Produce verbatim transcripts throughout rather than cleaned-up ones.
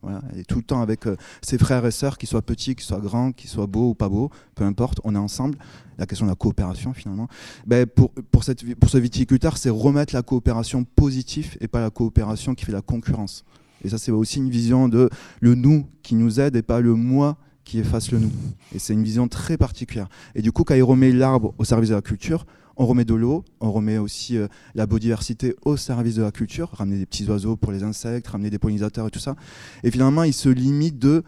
Voilà. Elle est tout le temps avec euh, ses frères et sœurs, qu'ils soient petits, qu'ils soient grands, qu'ils soient beaux ou pas beaux, peu importe, on est ensemble. La question de la coopération finalement. Ben, pour, pour, cette, pour ce viticulteur, c'est remettre la coopération positive et pas la coopération qui fait la concurrence. Et ça, c'est aussi une vision de le nous qui nous aide et pas le moi qui efface le nous. Et c'est une vision très particulière. Et du coup, quand il remet l'arbre au service de la culture, on remet de l'eau, on remet aussi euh, la biodiversité au service de la culture, ramener des petits oiseaux pour les insectes, ramener des pollinisateurs et tout ça. Et finalement, il se limite de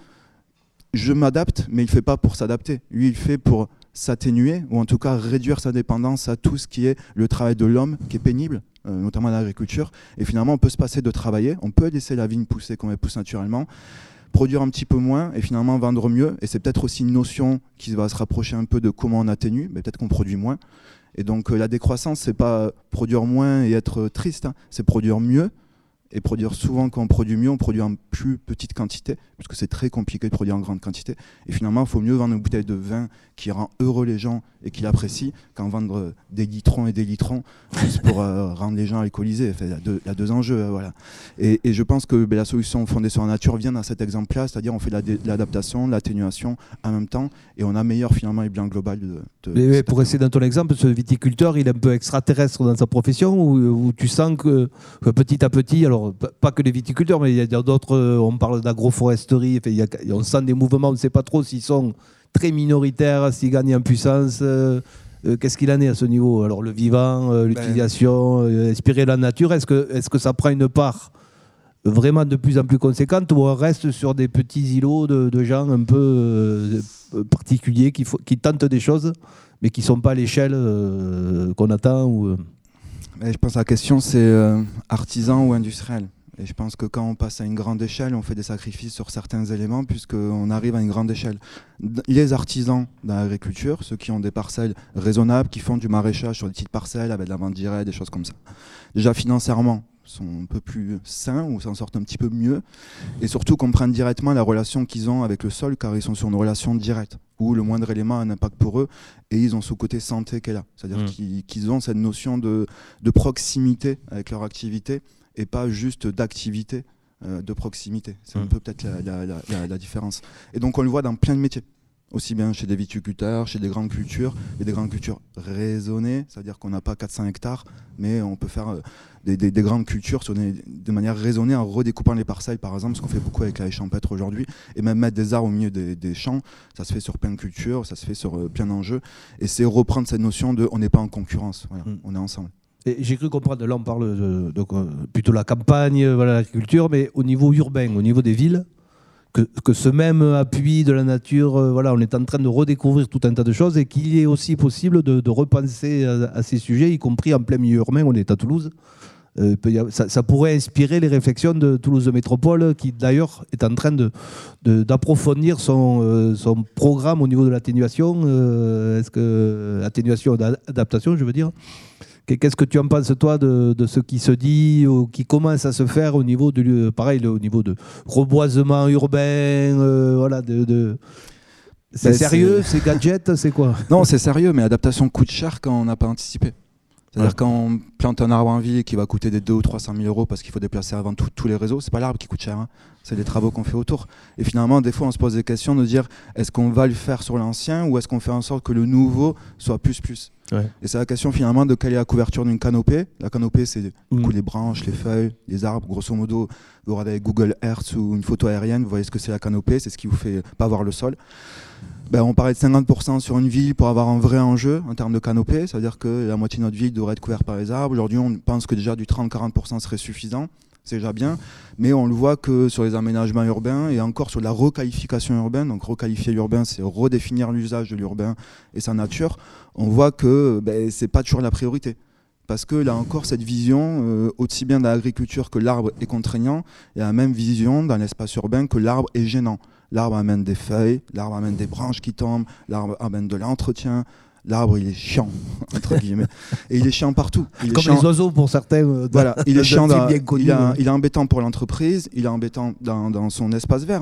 je m'adapte, mais il ne fait pas pour s'adapter. Lui, il fait pour s'atténuer, ou en tout cas réduire sa dépendance à tout ce qui est le travail de l'homme, qui est pénible, euh, notamment dans l'agriculture. Et finalement, on peut se passer de travailler, on peut laisser la vigne pousser comme elle pousse naturellement, produire un petit peu moins et finalement vendre mieux. Et c'est peut-être aussi une notion qui va se rapprocher un peu de comment on atténue, mais peut-être qu'on produit moins. Et donc euh, la décroissance, c'est pas produire moins et être triste, hein, c'est produire mieux. Et produire souvent, quand on produit mieux, on produit en plus petite quantité, parce que c'est très compliqué de produire en grande quantité. Et finalement, il faut mieux vendre une bouteille de vin qui rend heureux les gens et qui l'apprécient, qu'en vendre des litrons et des litrons juste pour euh, rendre les gens alcoolisés. Enfin, il y a deux, il y a deux enjeux. Euh, voilà. et, et je pense que ben, la solution fondée sur la nature vient dans cet exemple-là, c'est-à-dire on fait de l'adaptation, de l'atténuation en même temps, et on améliore finalement les biens globaux. De, de mais, mais pour rester dans ton exemple, ce viticulteur, il est un peu extraterrestre dans sa profession, où, où tu sens que, que petit à petit, alors pas que les viticulteurs, mais il y a d'autres, on parle d'agroforesterie, il y a, on sent des mouvements, on ne sait pas trop s'ils sont très minoritaires, s'ils gagnent en puissance. Euh, euh, qu'est-ce qu'il en est à ce niveau? Alors le vivant, euh, l'utilisation, euh, inspirer la nature, est-ce que, est-ce que ça prend une part vraiment de plus en plus conséquente, ou on reste sur des petits îlots de, de gens un peu euh, particuliers qui, faut, qui tentent des choses, mais qui ne sont pas à l'échelle euh, qu'on attend ou, euh... Je pense que la question, c'est euh, artisan ou industriel. Et je pense que quand on passe à une grande échelle, on fait des sacrifices sur certains éléments puisqu'on arrive à une grande échelle. Les artisans dans l'agriculture, ceux qui ont des parcelles raisonnables, qui font du maraîchage sur des petites parcelles avec de la vente directe, des choses comme ça. Déjà financièrement, sont un peu plus sains ou s'en sortent un petit peu mieux, et surtout comprennent directement la relation qu'ils ont avec le sol, car ils sont sur une relation directe où le moindre élément a un impact pour eux, et ils ont ce côté santé qu'elle a, c'est-à-dire mmh. qu'ils, qu'ils ont cette notion de, de proximité avec leur activité et pas juste d'activité, euh, de proximité. C'est mmh. un peu peut-être la, la, la, la, la différence. Et donc on le voit dans plein de métiers, aussi bien chez des viticulteurs, chez des grandes cultures, et des grandes cultures raisonnées, c'est-à-dire qu'on n'a pas quatre cents hectares, mais on peut faire euh, des, des, des grandes cultures sur des, de manière raisonnée en redécoupant les parcelles, par exemple, ce qu'on fait beaucoup avec la haie champêtre aujourd'hui, et même mettre des arbres au milieu des, des champs, ça se fait sur plein de cultures, ça se fait sur euh, plein d'enjeux, et c'est reprendre cette notion de on n'est pas en concurrence, voilà, mmh. on est ensemble. Et j'ai cru comprendre, là on parle de, de, de plutôt la campagne, voilà, l'agriculture, mais au niveau urbain, au niveau des villes, Que, que ce même appui de la nature, euh, voilà, on est en train de redécouvrir tout un tas de choses, et qu'il est aussi possible de, de repenser à, à ces sujets, y compris en plein milieu urbain. On est à Toulouse. Euh, ça, ça pourrait inspirer les réflexions de Toulouse Métropole, qui d'ailleurs est en train de, de, d'approfondir son, euh, son programme au niveau de l'atténuation. Euh, est-ce que atténuation, d'adaptation, je veux dire. Qu'est-ce que tu en penses, toi, de, de ce qui se dit ou qui commence à se faire au niveau de, pareil, au niveau de reboisement urbain, euh, voilà, de, de... C'est ben sérieux, c'est... c'est gadget, c'est quoi? Non, c'est sérieux, mais l'adaptation coûte cher quand on n'a pas anticipé. C'est-à-dire ouais. quand on plante un arbre en ville qui va coûter des deux ou trois cent mille euros parce qu'il faut déplacer avant tout tous les réseaux, c'est pas l'arbre qui coûte cher, hein. C'est les travaux qu'on fait autour. Et finalement, des fois, on se pose des questions de dire est-ce qu'on va le faire sur l'ancien ou est-ce qu'on fait en sorte que le nouveau soit plus plus. Ouais. Et c'est la question finalement de quelle est la couverture d'une canopée. La canopée, c'est mmh. les branches, les feuilles, les arbres. Grosso modo, vous regardez avec Google Earth ou une photo aérienne, vous voyez ce que c'est la canopée, c'est ce qui vous fait pas voir le sol. Ben, on parlait de cinquante pour cent sur une ville pour avoir un vrai enjeu en termes de canopée, c'est-à-dire que la moitié de notre ville devrait être couverte par les arbres. Aujourd'hui, on pense que déjà du trente à quarante pour cent serait suffisant, c'est déjà bien, mais on le voit que sur les aménagements urbains et encore sur la requalification urbaine, donc requalifier l'urbain, c'est redéfinir l'usage de l'urbain et sa nature, on voit que ben, c'est pas toujours la priorité. Parce que là encore, cette vision, euh, aussi bien dans l'agriculture que l'arbre est contraignant, il y a la même vision dans l'espace urbain que l'arbre est gênant. L'arbre amène des feuilles, l'arbre amène des branches qui tombent, l'arbre amène de l'entretien. L'arbre, il est chiant, entre guillemets. Et il est chiant partout. Il est Comme chiant... les oiseaux pour certains. Euh, voilà, il est chiant, dans... bien connu, il, a... ouais. il est embêtant pour l'entreprise, il est embêtant dans, dans son espace vert. Hein.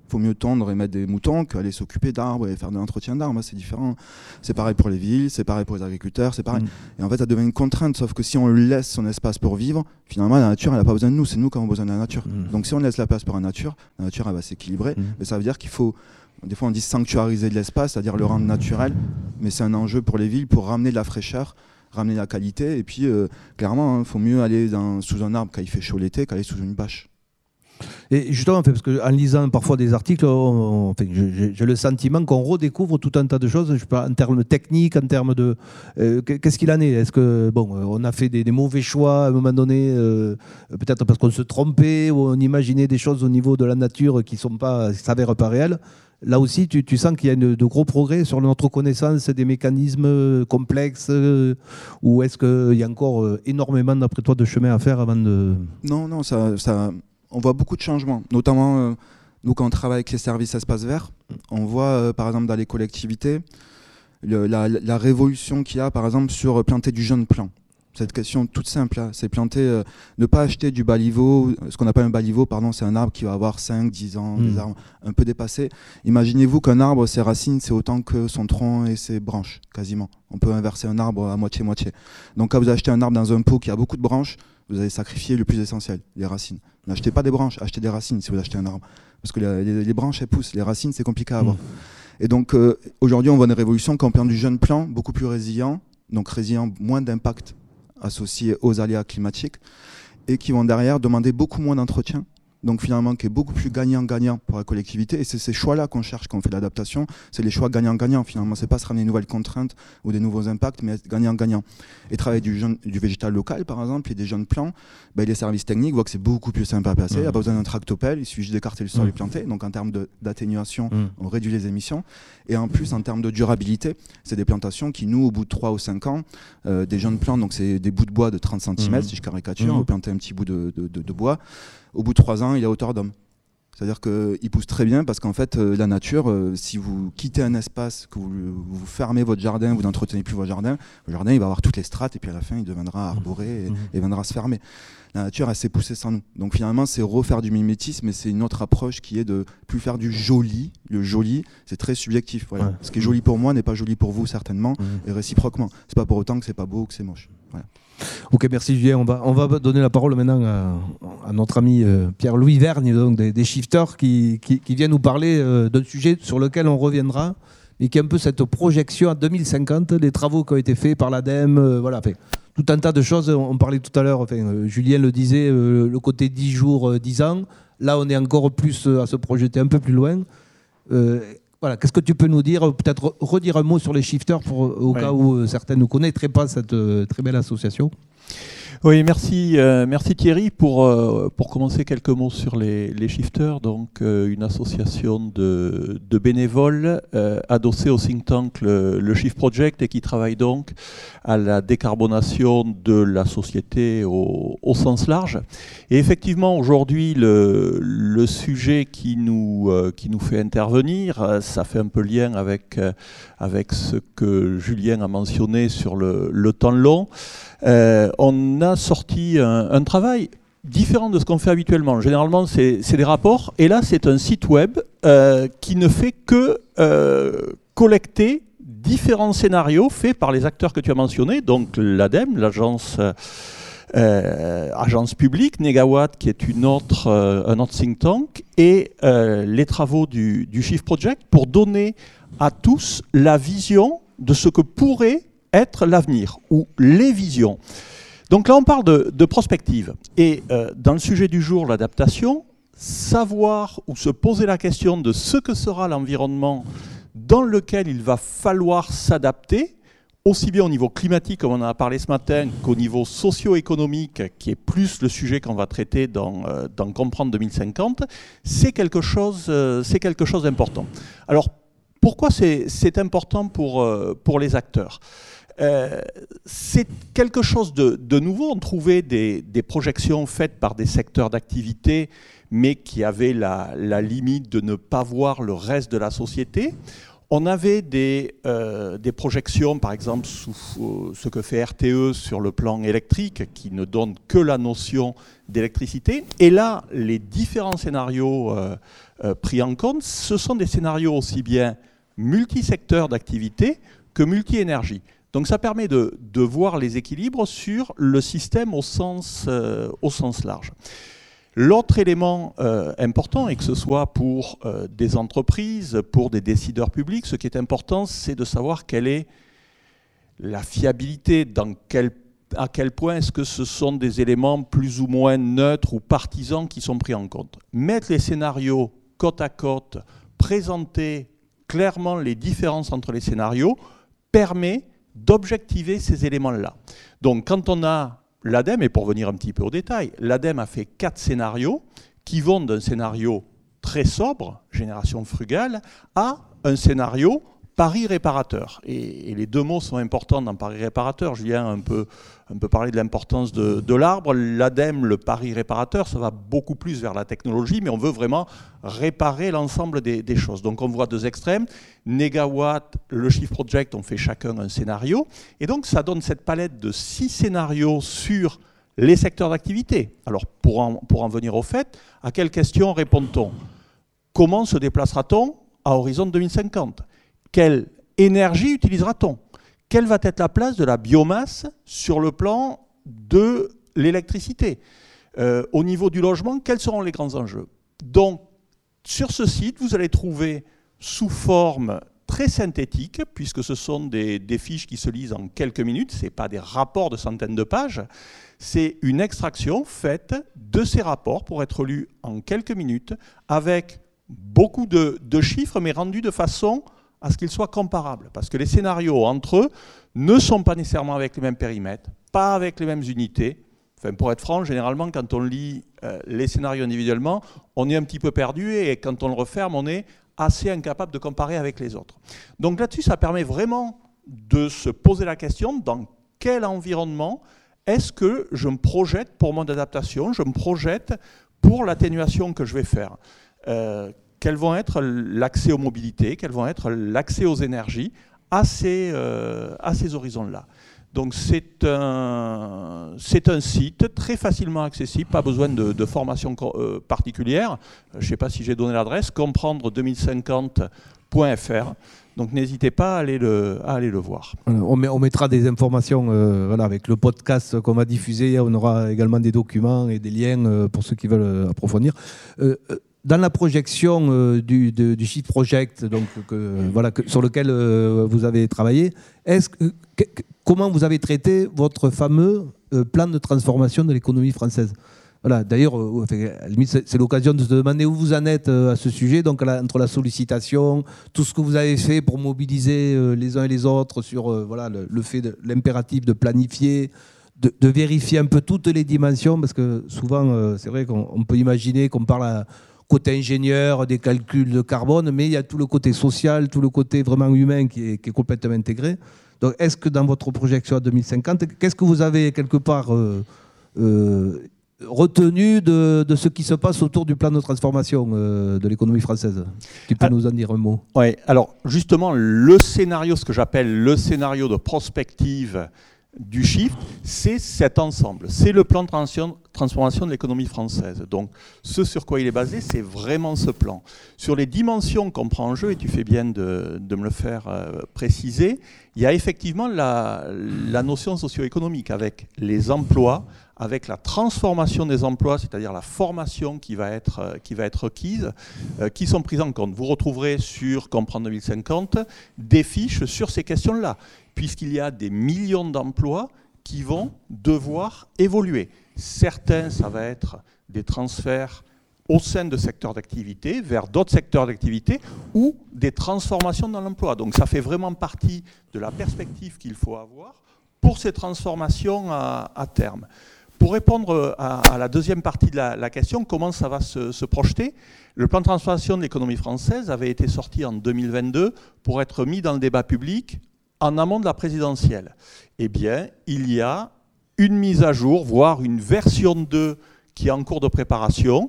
faut mieux tondre et mettre des moutons qu'aller s'occuper d'arbres et faire de l'entretien d'arbres, c'est différent. C'est pareil pour les villes, c'est pareil pour les agriculteurs, c'est pareil. Mmh. Et en fait, ça devient une contrainte, sauf que si on laisse son espace pour vivre, finalement, la nature, elle n'a pas besoin de nous, c'est nous qui avons besoin de la nature. Mmh. Donc si on laisse la place pour la nature, la nature, elle va s'équilibrer, mmh. mais ça veut dire qu'il faut, des fois on dit sanctuariser de l'espace, c'est-à-dire le rendre naturel, mais c'est un enjeu pour les villes pour ramener de la fraîcheur, ramener la qualité, et puis euh, clairement, il hein, faut mieux aller dans, sous un arbre quand il fait chaud l'été qu'aller sous une bâche. Et justement, en fait, parce qu'en lisant parfois des articles, on, enfin, j'ai, j'ai le sentiment qu'on redécouvre tout un tas de choses, je sais pas, en termes techniques, en termes de... Euh, qu'est-ce qu'il en est ? Est-ce que, bon, on a fait des, des mauvais choix à un moment donné, euh, peut-être parce qu'on se trompait, ou on imaginait des choses au niveau de la nature qui ne s'avèrent pas réelles. Là aussi, tu, tu sens qu'il y a une, de gros progrès sur notre connaissance des mécanismes complexes, euh, ou est-ce qu'il y a encore euh, énormément, d'après toi, de chemin à faire avant de... Non, non, ça... ça... on voit beaucoup de changements, notamment euh, nous quand on travaille avec les services espaces verts, on voit euh, par exemple dans les collectivités le, la, la révolution qu'il y a par exemple sur planter du jeune plant. Cette question toute simple, là, c'est planter, euh, ne pas acheter du baliveau, ce qu'on appelle un baliveau, pardon, c'est un arbre qui va avoir cinq dix ans, mmh. des arbres un peu dépassés. Imaginez-vous qu'un arbre, ses racines, c'est autant que son tronc et ses branches, quasiment. On peut inverser un arbre à moitié-moitié. Donc quand vous achetez un arbre dans un pot qui a beaucoup de branches, vous avez sacrifié le plus essentiel, les racines. N'achetez pas des branches, achetez des racines si vous achetez un arbre. Parce que les, les, les branches, elles poussent, les racines, c'est compliqué à avoir. Mmh. Et donc euh, aujourd'hui, on voit une révolution quand on plante du jeune plant, beaucoup plus résilient, donc résilient, moins d'impact associés aux aléas climatiques, et qui vont derrière demander beaucoup moins d'entretien, donc finalement qui est beaucoup plus gagnant-gagnant pour la collectivité. Et c'est ces choix-là qu'on cherche quand on fait l'adaptation, c'est les choix gagnant-gagnant finalement. C'est pas se ramener de nouvelles contraintes ou des nouveaux impacts, mais être gagnant-gagnant. Et travailler du, jeune, du végétal local par exemple, et des jeunes plants, ben, les services techniques voient que c'est beaucoup plus simple à placer, il n'y a pas besoin d'un tractopelle, il suffit juste d'écarter le sol mmh. et planter. Donc en termes de, d'atténuation, mmh. on réduit les émissions. Et en plus, en termes de durabilité, c'est des plantations qui, nous, au bout de trois ou cinq ans, euh, des jeunes plants, donc c'est des bouts de bois de trente centimètres, mmh. si je caricature, mmh. vous plantez un petit bout de, de, de, de bois, au bout de trois ans, il est à hauteur d'homme. C'est-à-dire qu'il pousse très bien parce qu'en fait, euh, la nature, euh, si vous quittez un espace, que vous, vous fermez votre jardin, vous n'entretenez plus votre jardin, le jardin, il va avoir toutes les strates et puis à la fin, il deviendra arboré et, mmh. et viendra se fermer. La nature, elle s'est poussée sans nous. Donc finalement, c'est refaire du mimétisme, mais c'est une autre approche qui est de plus faire du joli. Le joli, c'est très subjectif. Voilà. Ouais. Ce qui est joli pour moi n'est pas joli pour vous, certainement, mmh. et réciproquement. C'est pas pour autant que c'est pas beau ou que c'est moche. Voilà. Ok, merci Julien. On va, on va donner la parole maintenant à, à notre ami euh, Pierre-Louis Vergne, donc des, des shifters, qui, qui, qui vient nous parler euh, d'un sujet sur lequel on reviendra, et qui est un peu cette projection à deux mille cinquante, des travaux qui ont été faits par l'ADEME, euh, voilà, fait, tout un tas de choses. On parlait tout à l'heure, enfin, euh, Julien le disait, euh, le côté dix jours, euh, dix ans. Là, on est encore plus euh, à se projeter un peu plus loin. Euh, Voilà, qu'est-ce que tu peux nous dire ? Peut-être redire un mot sur les shifters pour, au ouais. cas où euh, certains ne connaîtraient pas cette euh, très belle association. Oui, merci, euh, merci Thierry. Pour, euh, pour commencer, quelques mots sur les, les shifters. Donc, euh, une association de, de bénévoles euh, adossée au think tank le, le Shift Project et qui travaille donc à la décarbonation de la société au, au sens large. Et effectivement, aujourd'hui, le, le sujet qui nous, euh, qui nous fait intervenir, euh, ça fait un peu lien avec, euh, avec ce que Julien a mentionné sur le, le temps long. Euh, on a sorti un, un travail différent de ce qu'on fait habituellement. Généralement, c'est, c'est des rapports. Et là, c'est un site web euh, qui ne fait que euh, collecter différents scénarios faits par les acteurs que tu as mentionnés. Donc l'ADEME, l'agence, euh, agence publique, Negawatt, qui est une autre, euh, un autre think tank, et euh, les travaux du, du Shift Project pour donner à tous la vision de ce que pourrait être l'avenir, ou les visions. Donc là, on parle de, de prospective. Et euh, dans le sujet du jour, l'adaptation, savoir ou se poser la question de ce que sera l'environnement dans lequel il va falloir s'adapter, aussi bien au niveau climatique, comme on en a parlé ce matin, qu'au niveau socio-économique, qui est plus le sujet qu'on va traiter dans, euh, dans Comprendre deux mille cinquante, c'est quelque chose, euh, c'est quelque chose d'important. Alors, pourquoi c'est, c'est important pour, euh, pour les acteurs ? Euh, c'est quelque chose de, de nouveau. On trouvait des, des projections faites par des secteurs d'activité, mais qui avaient la, la limite de ne pas voir le reste de la société. On avait des, euh, des projections, par exemple, sous euh, ce que fait R T E sur le plan électrique, qui ne donne que la notion d'électricité. Et là, les différents scénarios euh, euh, pris en compte, ce sont des scénarios aussi bien multisecteurs d'activité que multi-énergie. Donc ça permet de, de voir les équilibres sur le système au sens, euh, au sens large. L'autre élément euh, important, et que ce soit pour euh, des entreprises, pour des décideurs publics, ce qui est important, c'est de savoir quelle est la fiabilité, dans quel, à quel point est-ce que ce sont des éléments plus ou moins neutres ou partisans qui sont pris en compte. Mettre les scénarios côte à côte, présenter clairement les différences entre les scénarios, permet d'objectiver ces éléments-là. Donc quand on a l'ADEME, et pour venir un petit peu au détail, l'ADEME a fait quatre scénarios qui vont d'un scénario très sobre, génération frugale, à un scénario pari réparateur. Et, et les deux mots sont importants dans pari réparateur. Julien a un peu, un peu parlé de l'importance de, de l'arbre. L'ADEME, le pari réparateur, ça va beaucoup plus vers la technologie, mais on veut vraiment réparer l'ensemble des, des choses. Donc on voit deux extrêmes. Négawatt, le Shift Project, on fait chacun un scénario. Et donc ça donne cette palette de six scénarios sur les secteurs d'activité. Alors pour en, pour en venir au fait, à quelles questions répond-on? Comment se déplacera-t-on à horizon deux mille cinquante? Quelle énergie utilisera-t-on? Quelle va être la place de la biomasse sur le plan de l'électricité? euh, Au niveau du logement, quels seront les grands enjeux? Donc, sur ce site, vous allez trouver sous forme très synthétique, puisque ce sont des, des fiches qui se lisent en quelques minutes, ce n'est pas des rapports de centaines de pages, c'est une extraction faite de ces rapports pour être lus en quelques minutes, avec beaucoup de, de chiffres, mais rendus de façon à ce qu'ils soient comparables. Parce que les scénarios entre eux ne sont pas nécessairement avec les mêmes périmètres, pas avec les mêmes unités. Enfin, pour être franc, généralement, quand on lit euh, les scénarios individuellement, on est un petit peu perdu et quand on le referme, on est assez incapable de comparer avec les autres. Donc là-dessus, ça permet vraiment de se poser la question dans quel environnement est-ce que je me projette pour mon adaptation, je me projette pour l'atténuation que je vais faire. Euh, Quels vont être l'accès aux mobilités, quels vont être l'accès aux énergies à ces, euh, à ces horizons-là. Donc c'est un, c'est un site très facilement accessible, pas besoin de, de formation euh, particulière. Je ne sais pas si j'ai donné l'adresse, comprendre deux mille cinquante point f r. Donc n'hésitez pas à aller le, à aller le voir. On, met, on mettra des informations euh, voilà, avec le podcast qu'on va diffuser. On aura également des documents et des liens euh, pour ceux qui veulent approfondir. Euh, Dans la projection euh, du, de, du Shift Project, donc, que, voilà, que, sur lequel euh, vous avez travaillé, est-ce que, que, comment vous avez traité votre fameux euh, plan de transformation de l'économie française? Voilà, d'ailleurs, euh, à la limite, c'est, c'est l'occasion de se demander où vous en êtes euh, à ce sujet, donc la, entre la sollicitation, tout ce que vous avez fait pour mobiliser euh, les uns et les autres sur euh, voilà, le, le fait de l'impératif de planifier, de, de vérifier un peu toutes les dimensions, parce que souvent, euh, c'est vrai qu'on on peut imaginer qu'on parle à côté ingénieur, des calculs de carbone, mais il y a tout le côté social, tout le côté vraiment humain qui est, qui est complètement intégré. Donc, est-ce que dans votre projection à deux mille cinquante, qu'est-ce que vous avez quelque part euh, euh, retenu de, de ce qui se passe autour du plan de transformation euh, de l'économie française? Tu peux ah, nous en dire un mot? Oui, alors justement, le scénario, ce que j'appelle le scénario de prospective du Shift, c'est cet ensemble, c'est le plan de transformation de l'économie française. Donc ce sur quoi il est basé, c'est vraiment ce plan. Sur les dimensions qu'on prend en jeu, et tu fais bien de, de me le faire euh, préciser, il y a effectivement la, la notion socio-économique avec les emplois, avec la transformation des emplois, c'est-à-dire la formation qui va être, euh, qui va être requise, euh, qui sont prises en compte. Vous retrouverez sur Comprendre deux mille cinquante des fiches sur ces questions-là, puisqu'il y a des millions d'emplois qui vont devoir évoluer. Certains, ça va être des transferts au sein de secteurs d'activité vers d'autres secteurs d'activité ou des transformations dans l'emploi. Donc ça fait vraiment partie de la perspective qu'il faut avoir pour ces transformations à, à terme. Pour répondre à, à la deuxième partie de la, la question, comment ça va se, se projeter? Le plan de transformation de l'économie française avait été sorti en deux mille vingt-deux pour être mis dans le débat public en amont de la présidentielle. Eh bien, il y a une mise à jour, voire une version deux qui est en cours de préparation,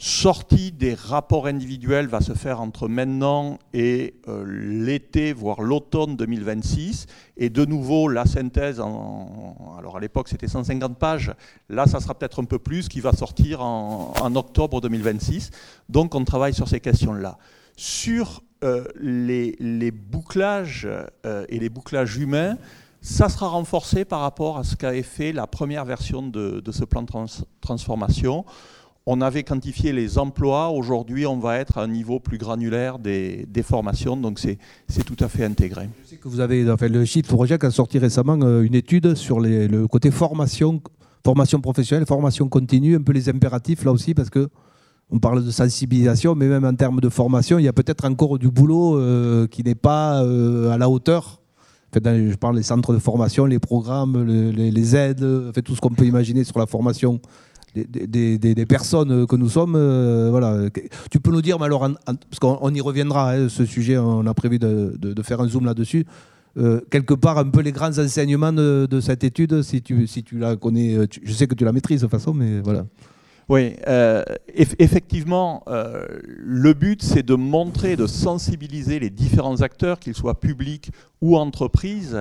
sortie des rapports individuels va se faire entre maintenant et euh, l'été, voire l'automne deux mille vingt-six. Et de nouveau, la synthèse, en, alors à l'époque c'était cent cinquante pages, là ça sera peut-être un peu plus, qui va sortir en, en octobre deux mille vingt-six. Donc on travaille sur ces questions-là. Sur euh, les, les bouclages euh, et les bouclages humains, ça sera renforcé par rapport à ce qu'avait fait la première version de, de ce plan de trans transformation. On avait quantifié les emplois. Aujourd'hui, on va être à un niveau plus granulaire des, des formations. Donc, c'est tout à fait intégré. Je sais que vous avez, enfin, le Shift Project a sorti récemment une étude sur les, le côté formation, formation professionnelle, formation continue, un peu les impératifs là aussi, parce que on parle de sensibilisation, mais même en termes de formation, il y a peut-être encore du boulot euh, qui n'est pas euh, à la hauteur. En fait, dans, je parle des centres de formation, les programmes, les, les aides, en fait, tout ce qu'on peut imaginer sur la formation des, des, des, des personnes que nous sommes. Euh, voilà. Tu peux nous dire, mais alors, en, en, parce qu'on y reviendra, hein, ce sujet, on a prévu de, de, de faire un zoom là-dessus. Euh, quelque part, un peu les grands enseignements de, de cette étude, si tu, si tu la connais, tu, je sais que tu la maîtrises de toute façon, mais voilà. Oui, euh, eff effectivement, euh, le but, c'est de montrer, de sensibiliser les différents acteurs, qu'ils soient publics ou entreprises,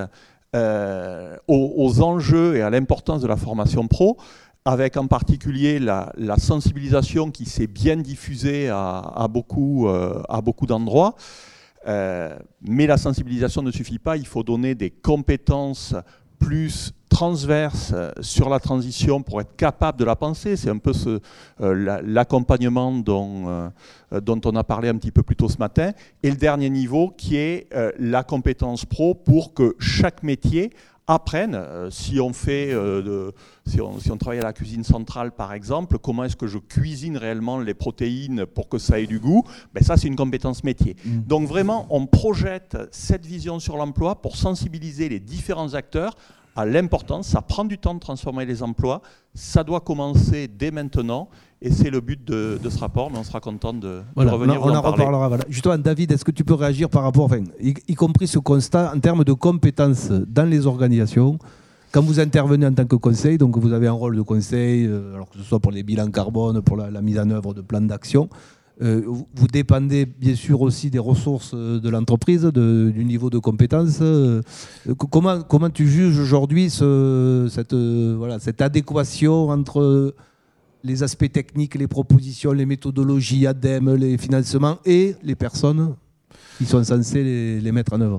euh, aux, aux enjeux et à l'importance de la formation pro, avec en particulier la, la sensibilisation qui s'est bien diffusée à, à beaucoup, euh, à beaucoup d'endroits. Euh, mais la sensibilisation ne suffit pas, il faut donner des compétences plus transverses sur la transition pour être capable de la penser. C'est un peu ce, euh, l'accompagnement dont, euh, dont on a parlé un petit peu plus tôt ce matin. Et le dernier niveau qui est euh, la compétence pro pour que chaque métier apprennent, euh, si on fait, euh, de, si, on, si on travaille à la cuisine centrale par exemple, comment est-ce que je cuisine réellement les protéines pour que ça ait du goût, ben ça c'est une compétence métier. Mmh. Donc vraiment on projette cette vision sur l'emploi pour sensibiliser les différents acteurs à l'importance. Ça prend du temps de transformer les emplois, ça doit commencer dès maintenant. Et c'est le but de, de ce rapport, mais on sera content de, voilà, de revenir on, on vous en, en parler. reparlera. Voilà. Justement, David, est-ce que tu peux réagir par rapport, enfin, y, y compris ce constat en termes de compétences dans les organisations, quand vous intervenez en tant que conseil, donc vous avez un rôle de conseil, euh, alors que ce soit pour les bilans carbone, pour la, la mise en œuvre de plans d'action, euh, vous, vous dépendez bien sûr aussi des ressources de l'entreprise, du niveau de compétences. Euh, comment, comment tu juges aujourd'hui ce, cette, euh, voilà, cette adéquation entre les aspects techniques, les propositions, les méthodologies, A D E M, les financements et les personnes qui sont censées les, les mettre en œuvre?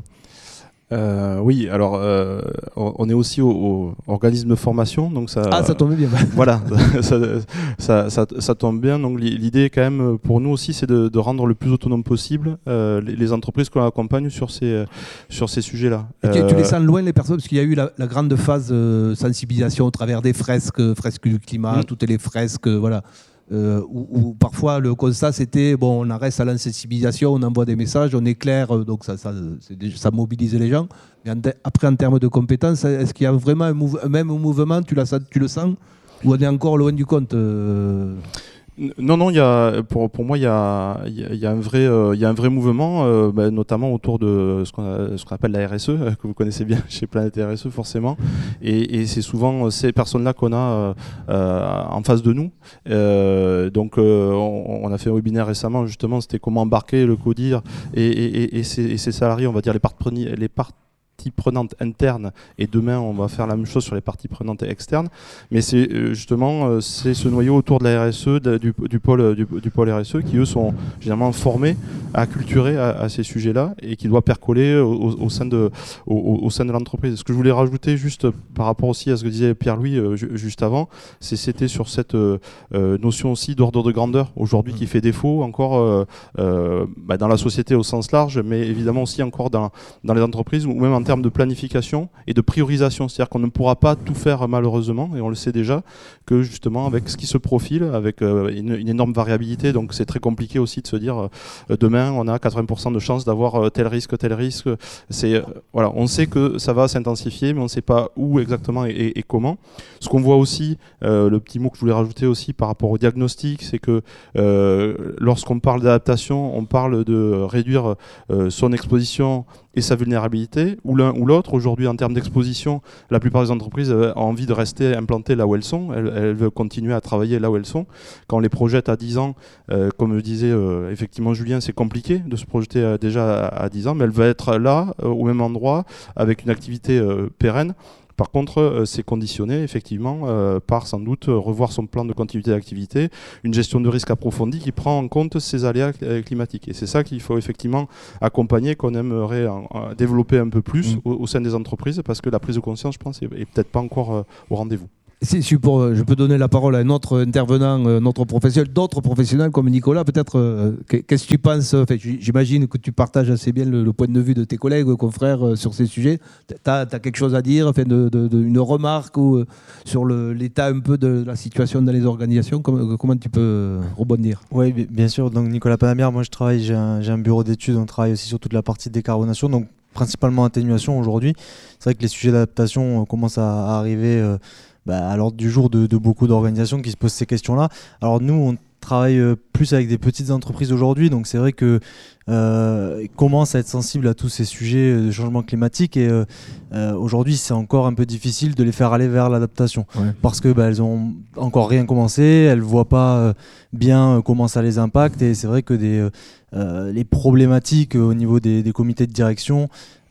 Euh, oui, alors euh, on est aussi au, au organisme de formation, donc ça. Ah, ça tombe bien. Voilà, ça, ça, ça, ça tombe bien. Donc l'idée, quand même, pour nous aussi, c'est de, de rendre le plus autonome possible euh, les, les entreprises qu'on accompagne sur ces sur ces sujets-là. Et tu, euh, tu les sens loin les personnes, parce qu'il y a eu la, la grande phase euh, sensibilisation au travers des fresques, fresques du climat, mmh. toutes les fresques, voilà. Euh, où, où parfois le constat c'était bon, on en reste à l'insensibilisation, on envoie des messages, on éclaire, donc ça, ça, déjà, ça mobilise les gens. Mais en après, en termes de compétences, est-ce qu'il y a vraiment un, mouve, un même mouvement, tu, la, tu le sens, ou on est encore loin du compte? euh... Non, non, il y a, pour, pour moi, il y a, il y a, il y a un vrai, euh, il y a un vrai mouvement, euh, bah, notamment autour de ce qu'on ce qu'on appelle la R S E, euh, que vous connaissez bien chez Planète R S E forcément. Et, et c'est souvent ces personnes-là qu'on a euh, en face de nous. Euh, donc, euh, on, on a fait un webinaire récemment, justement, c'était comment embarquer le CODIR et, et, et, ses, et ses salariés, on va dire les parties, les parties prenantes internes, et demain on va faire la même chose sur les parties prenantes externes, mais c'est justement c'est ce noyau autour de la R S E, de, du, du, pôle, du, du pôle R S E qui eux sont généralement formés, acculturés à, à ces sujets-là et qui doivent percoler au, au, au sein de, au, au sein de l'entreprise. Ce que je voulais rajouter juste par rapport aussi à ce que disait Pierre-Louis euh, juste avant, c'était sur cette euh, notion aussi d'ordre de grandeur aujourd'hui mmh. qui fait défaut encore euh, euh, bah, dans la société au sens large, mais évidemment aussi encore dans, dans les entreprises ou même en termes de planification et de priorisation, c'est-à-dire qu'on ne pourra pas tout faire malheureusement, et on le sait déjà, que justement avec ce qui se profile, avec euh, une, une énorme variabilité, donc c'est très compliqué aussi de se dire euh, demain on a quatre-vingts pour cent de chances d'avoir euh, tel risque, tel risque. C'est, euh, voilà, on sait que ça va s'intensifier, mais on ne sait pas où exactement et, et, et comment. Ce qu'on voit aussi, euh, le petit mot que je voulais rajouter aussi par rapport au diagnostic, c'est que euh, lorsqu'on parle d'adaptation, on parle de réduire euh, son exposition et sa vulnérabilité, ou l'un ou l'autre. Aujourd'hui, en termes d'exposition, la plupart des entreprises euh, ont envie de rester implantées là où elles sont. Elles, elles veulent continuer à travailler là où elles sont. Quand on les projette à dix ans, euh, comme le disait euh, effectivement Julien, c'est compliqué de se projeter euh, déjà à, à dix ans, mais elles veulent être là, euh, au même endroit, avec une activité euh, pérenne. Par contre, euh, c'est conditionné effectivement euh, par sans doute euh, revoir son plan de continuité d'activité, une gestion de risque approfondie qui prend en compte ces aléas euh, climatiques. Et c'est ça qu'il faut effectivement accompagner, qu'on aimerait en, en développer un peu plus mmh. au, au sein des entreprises, parce que la prise de conscience, je pense, est, est peut-être pas encore euh, au rendez-vous. Si, si pour, je peux donner la parole à un autre intervenant, un autre professionnel, d'autres professionnels comme Nicolas, peut-être, euh, qu'est-ce que tu penses? Enfin, j'imagine que tu partages assez bien le, le point de vue de tes collègues, confrères euh, sur ces sujets. Tu as quelque chose à dire, enfin, de, de, de, une remarque ou, euh, sur l'état un peu de la situation dans les organisations? Comment, comment tu peux rebondir? Oui, bien sûr. Donc, Nicolas Panamière, moi je travaille, j'ai un, j'ai un bureau d'études, on travaille aussi sur toute la partie de décarbonation, donc principalement atténuation aujourd'hui. C'est vrai que les sujets d'adaptation commencent à, à arriver euh, bah, à l'ordre du jour de, de beaucoup d'organisations qui se posent ces questions-là. Alors nous, on travaille plus avec des petites entreprises aujourd'hui, donc c'est vrai que euh, commencent à être sensibles à tous ces sujets de changement climatique, et euh, euh, aujourd'hui c'est encore un peu difficile de les faire aller vers l'adaptation, ouais. parce que bah, elles ont encore rien commencé, elles voient pas euh, bien comment ça les impacte, et c'est vrai que des, euh, les problématiques au niveau des, des comités de direction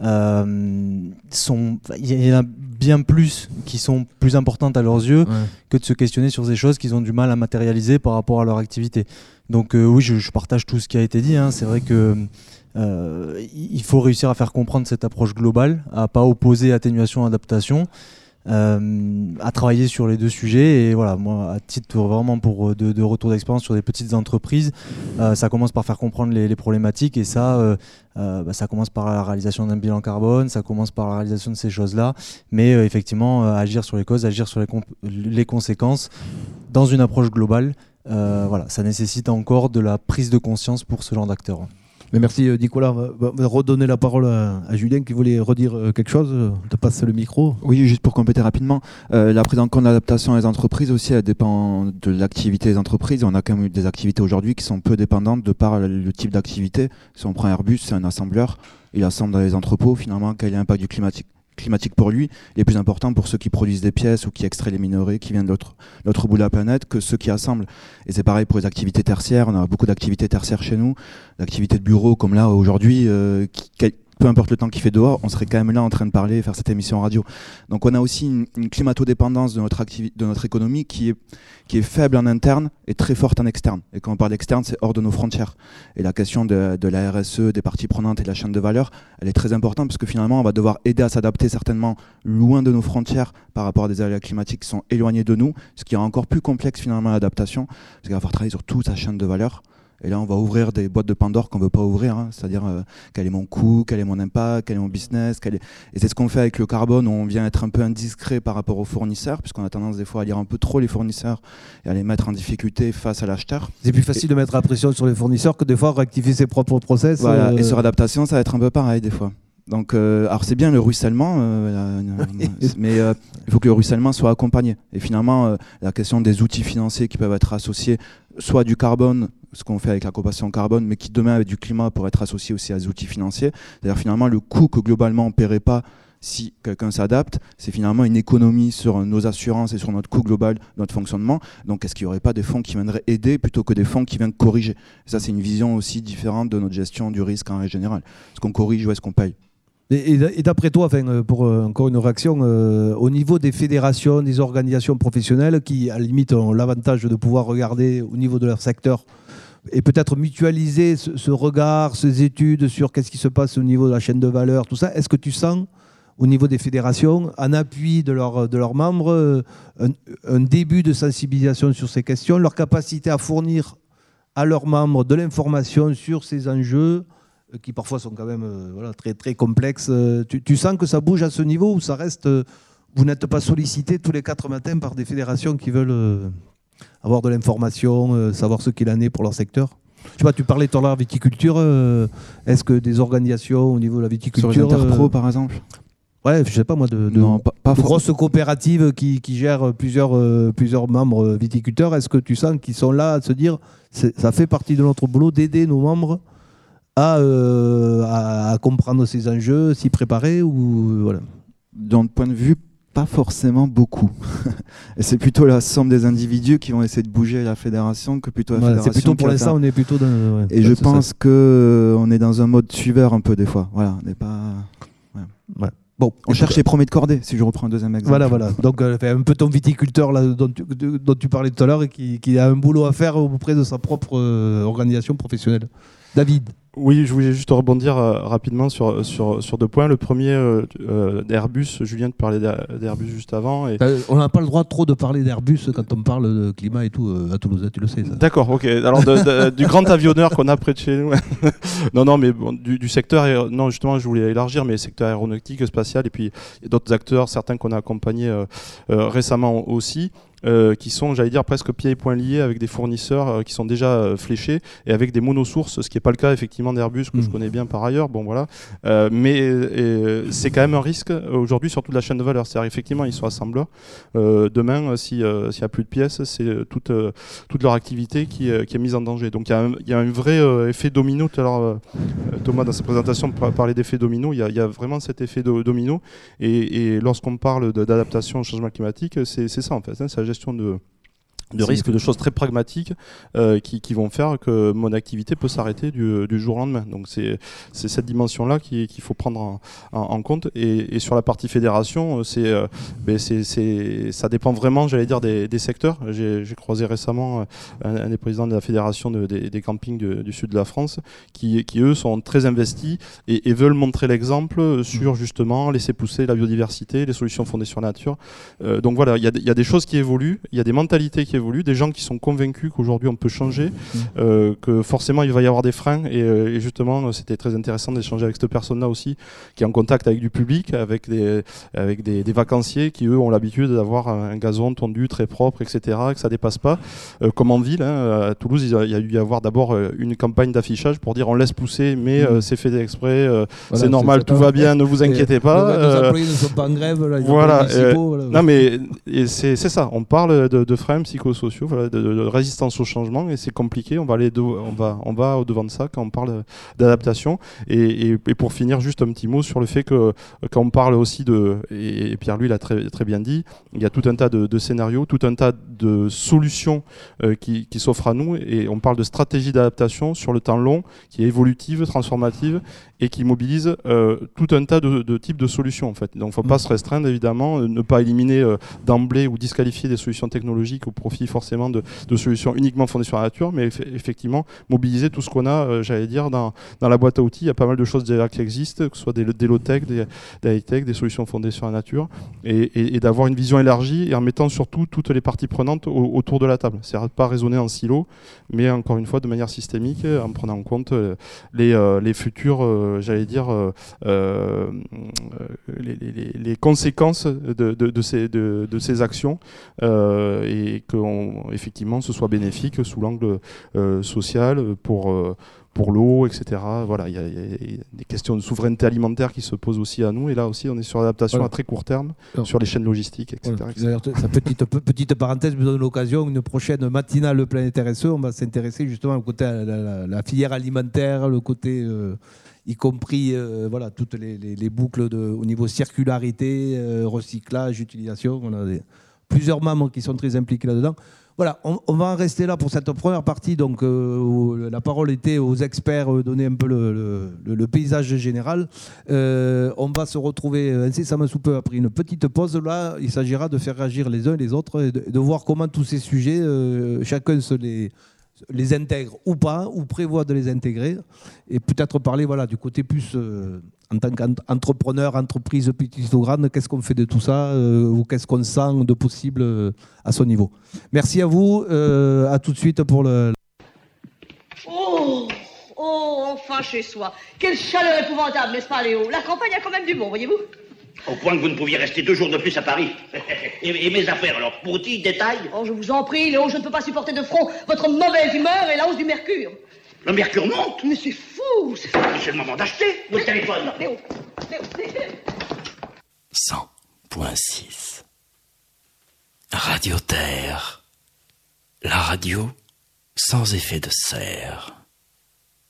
euh, sont, il y en a bien plus qui sont plus importantes à leurs yeux, ouais. que de se questionner sur ces choses qu'ils ont du mal à matérialiser par rapport à leur activité. Donc euh, oui, je, je partage tout ce qui a été dit, hein. C'est vrai que euh, il faut réussir à faire comprendre cette approche globale, à pas opposer atténuation et adaptation, euh, à travailler sur les deux sujets. Et voilà, moi, à titre vraiment pour de, de retour d'expérience sur des petites entreprises, euh, ça commence par faire comprendre les, les problématiques, et ça, euh, euh, bah, ça commence par la réalisation d'un bilan carbone, ça commence par la réalisation de ces choses-là, mais euh, effectivement, euh, agir sur les causes, agir sur les, les conséquences dans une approche globale. Euh, voilà, ça nécessite encore de la prise de conscience pour ce genre d'acteurs. Mais merci Nicolas. On va redonner la parole à, à Julien qui voulait redire quelque chose. On te passe le micro. Oui, juste pour compléter rapidement, euh, la prise en compte de l'adaptation des entreprises aussi, elle dépend de l'activité des entreprises. On a quand même des activités aujourd'hui qui sont peu dépendantes de par le type d'activité. Si on prend Airbus, c'est un assembleur, il assemble dans les entrepôts. Finalement, quel est l'impact du climatique climatique pour lui, il est plus important pour ceux qui produisent des pièces ou qui extraient les minerais qui viennent de l'autre bout de la planète que ceux qui assemblent. Et c'est pareil pour les activités tertiaires. On a beaucoup d'activités tertiaires chez nous, d'activités de bureau comme là aujourd'hui, euh, qui, peu importe le temps qu'il fait dehors, on serait quand même là en train de parler et faire cette émission radio. Donc on a aussi une, une climato-dépendance de notre, de notre économie qui est, qui est faible en interne et très forte en externe. Et quand on parle d'externe, c'est hors de nos frontières. Et la question de, de la R S E, des parties prenantes et de la chaîne de valeur, elle est très importante parce que finalement, on va devoir aider à s'adapter certainement loin de nos frontières par rapport à des aléas climatiques qui sont éloignés de nous, ce qui est encore plus complexe finalement l'adaptation, parce qu'il va falloir travailler sur toute sa chaîne de valeur. Et là, on va ouvrir des boîtes de Pandore qu'on ne veut pas ouvrir, hein. C'est-à-dire euh, quel est mon coût, quel est mon impact, quel est mon business. Quel est... Et c'est ce qu'on fait avec le carbone, où on vient être un peu indiscret par rapport aux fournisseurs, puisqu'on a tendance des fois à lire un peu trop les fournisseurs et à les mettre en difficulté face à l'acheteur. C'est plus facile et... de mettre la pression sur les fournisseurs que des fois rectifier ses propres process. Voilà. Euh... Et sur adaptation, ça va être un peu pareil des fois. Donc, euh, alors c'est bien le ruissellement, euh, mais euh, il faut que le ruissellement soit accompagné. Et finalement, euh, la question des outils financiers qui peuvent être associés, soit du carbone, ce qu'on fait avec la coopération carbone, mais qui demain avec du climat pourrait être associé aussi à des outils financiers. C'est-à-dire finalement le coût que globalement on ne paierait pas si quelqu'un s'adapte, c'est finalement une économie sur nos assurances et sur notre coût global, notre fonctionnement. Donc est-ce qu'il n'y aurait pas des fonds qui viendraient aider plutôt que des fonds qui viennent corriger? Et ça, c'est une vision aussi différente de notre gestion du risque en règle générale. Est-ce qu'on corrige ou est-ce qu'on paye? Et, et d'après toi, enfin, pour euh, encore une réaction, euh, au niveau des fédérations, des organisations professionnelles qui, à la limite, ont l'avantage de pouvoir regarder au niveau de leur secteur et peut-être mutualiser ce, ce regard, ces études sur qu'est-ce qui se passe au niveau de la chaîne de valeur, tout ça, est-ce que tu sens au niveau des fédérations, en appui de, leur, de leurs membres, un, un début de sensibilisation sur ces questions, leur capacité à fournir à leurs membres de l'information sur ces enjeux qui parfois sont quand même euh, voilà, très, très complexes. Tu, tu sens que ça bouge à ce niveau ou ça reste... Euh, vous n'êtes pas sollicité tous les quatre matins par des fédérations qui veulent euh, avoir de l'information, euh, savoir ce qu'il en est pour leur secteur? Je sais pas, tu parlais tout à l'heure de viticulture. Euh, Est-ce que des organisations au niveau de la viticulture... Sur les interpros, euh, par exemple? Ouais, je sais pas moi, de, de, non, pas, pas de grosses coopératives qui, qui gèrent plusieurs, euh, plusieurs membres viticulteurs. Est-ce que tu sens qu'ils sont là à se dire ça fait partie de notre boulot d'aider nos membres à, euh, à, à comprendre ces enjeux, s'y préparer ou voilà. D'un point de vue, pas forcément beaucoup. Et c'est plutôt la somme des individus qui vont essayer de bouger la fédération que plutôt la Voilà, fédération. c'est plutôt pour qui va l'instant, faire. on est plutôt dans. Ouais, Et je c'est pense ça. que euh, on est dans un mode suiveur un peu des fois. Voilà, on n'est pas. Ouais. Ouais. Bon, On cherche les premiers de cordée, si je reprends un deuxième exemple. Voilà, voilà. Donc, euh, un peu ton viticulteur là, dont, tu, de, dont tu parlais tout à l'heure et qui, qui a un boulot à faire auprès de sa propre euh, organisation professionnelle. David. Oui, je voulais juste rebondir euh, rapidement sur, sur, sur deux points. Le premier, euh, euh, d'Airbus. Julien te parlait d'Airbus juste avant. Et... Euh, on n'a pas le droit trop de parler d'Airbus quand on parle de climat et tout euh, à Toulouse, tu le sais. Ça. D'accord, ok. Alors, de, de, du grand avionneur qu'on a près de chez nous. non, non, mais bon, du, du secteur. Non, justement, je voulais élargir, mais secteur aéronautique, spatial, et puis d'autres acteurs, certains qu'on a accompagnés euh, euh, récemment aussi. Euh, qui sont, j'allais dire, presque pieds et poings liés avec des fournisseurs euh, qui sont déjà euh, fléchés et avec des monosources, ce qui n'est pas le cas effectivement d'Airbus, que mmh. je connais bien par ailleurs. Bon, voilà. Euh, mais euh, c'est quand même un risque aujourd'hui sur toute la chaîne de valeur. C'est-à-dire effectivement, ils sont assembleurs. Euh, demain, si, euh, s'il n'y a plus de pièces, c'est toute, euh, toute leur activité qui, euh, qui est mise en danger. Donc il y, y a un vrai euh, effet domino. Tout à l'heure, euh, Thomas, dans sa présentation, parlait d'effet domino. Il y, y a vraiment cet effet do, domino. Et, et lorsqu'on parle de, d'adaptation au changement climatique, c'est, c'est ça en fait. Hein, c'est la gestion de, de risques, de choses très pragmatiques euh, qui, qui vont faire que mon activité peut s'arrêter du, du jour au lendemain. Donc c'est, c'est cette dimension-là qui, qu'il faut prendre en, en, en compte. Et, et sur la partie fédération, c'est, euh, ben c'est, c'est, ça dépend vraiment, j'allais dire, des, des secteurs. J'ai, j'ai croisé récemment un, un des présidents de la fédération de, des, des campings du, du sud de la France qui, qui, eux, sont très investis et, et veulent montrer l'exemple sur, justement, laisser pousser la biodiversité, les solutions fondées sur la nature. Euh, donc voilà, il y, y a des choses qui évoluent, il y a des mentalités qui évoluent, des gens qui sont convaincus qu'aujourd'hui on peut changer, mmh. euh, que forcément il va y avoir des freins et, et justement c'était très intéressant d'échanger avec cette personne-là aussi qui est en contact avec du public, avec des, avec des, des vacanciers qui eux ont l'habitude d'avoir un gazon tondu très propre, et cetera, que ça dépasse pas. Euh, comme en ville, hein, à Toulouse, il y a eu y avoir d'abord une campagne d'affichage pour dire on laisse pousser, mais mmh. euh, c'est fait exprès, euh, voilà, c'est normal, c'est tout va bien, ne vous inquiétez et pas. Les euh, employés ne sont pas en grève, là, voilà. Euh, voilà. Non mais et c'est, c'est ça, on parle de, de freins psychosociaux. Sociaux, voilà, de, de résistance au changement et c'est compliqué, on va aller de, on va on va au devant de ça quand on parle d'adaptation et, et, et pour finir juste un petit mot sur le fait que quand on parle aussi de et, et Pierre lui l'a très très bien dit, il y a tout un tas de, de scénarios, tout un tas de solutions euh, qui, qui s'offrent à nous et on parle de stratégie d'adaptation sur le temps long qui est évolutive, transformative et qui mobilise euh, tout un tas de, de types de solutions en fait. Donc il ne faut pas mmh. se restreindre évidemment, ne pas éliminer euh, d'emblée ou disqualifier des solutions technologiques au profit forcément de, de solutions uniquement fondées sur la nature, mais eff- effectivement mobiliser tout ce qu'on a, euh, j'allais dire, dans, dans la boîte à outils. Il y a pas mal de choses déjà qui existent, que ce soit des, des low-tech, des, des high-tech, des solutions fondées sur la nature, et, et, et d'avoir une vision élargie et en mettant surtout toutes les parties prenantes au, autour de la table. C'est-à-dire pas raisonner en silo, mais encore une fois de manière systémique, en prenant en compte euh, les, euh, les futurs, euh, j'allais dire, euh, euh, les, les, les conséquences de, de, de, ces, de, de ces actions euh, et qu'on effectivement ce soit bénéfique sous l'angle euh, social pour, euh, pour l'eau, et cetera. Voilà, il y, y a des questions de souveraineté alimentaire qui se posent aussi à nous et là aussi on est sur l'adaptation voilà. à très court terme Alors, sur les chaînes logistiques, et cetera. Voilà. Et cetera. Sa petite, petite parenthèse me donne l'occasion, une prochaine matinale Planète R S E, on va s'intéresser justement au côté la, la, la filière alimentaire, le côté euh, y compris euh, voilà, toutes les, les, les boucles de, au niveau circularité, euh, recyclage, utilisation. On a des, plusieurs membres qui sont très impliqués là-dedans. Voilà, on, on va en rester là pour cette première partie. Donc, euh, où la parole était aux experts, euh, donner un peu le, le, le paysage général. Euh, on va se retrouver incessamment sous peu après une petite pause. Là, il s'agira de faire réagir les uns et les autres et de, de voir comment tous ces sujets, euh, chacun se les... les intègre ou pas, ou prévoit de les intégrer, et peut-être parler voilà, du côté plus euh, en tant qu'entrepreneur, entreprise petite ou grande, qu'est-ce qu'on fait de tout ça, euh, ou qu'est-ce qu'on sent de possible euh, à son niveau. Merci à vous, euh, à tout de suite pour le... Oh, oh, enfin chez soi. Quelle chaleur épouvantable, n'est-ce pas Léo? La campagne a quand même du bon, voyez-vous? Au point que vous ne pouviez rester deux jours de plus à Paris. et, et mes affaires, alors, petits détails? Oh, je vous en prie, Léo, je ne peux pas supporter de front votre mauvaise humeur et la hausse du mercure. Le mercure monte? Mais c'est fou, c'est fou. C'est le moment d'acheter votre téléphone. Léo, Léo, Léo. cent point six Radio Terre. La radio sans effet de serre.